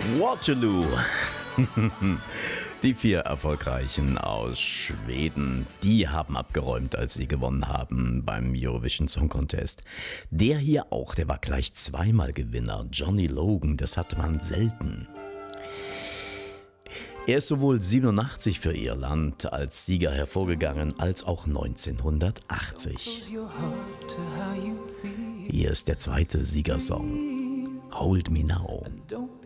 Waterloo. Die 4 Erfolgreichen aus Schweden, die haben abgeräumt, als sie gewonnen haben beim Eurovision Song Contest. Der hier auch, der war gleich 2-mal Gewinner. Johnny Logan, das hatte man selten. Er ist sowohl 87 für Irland als Sieger hervorgegangen, als auch 1980. Hier ist der zweite Siegersong, Hold Me Now.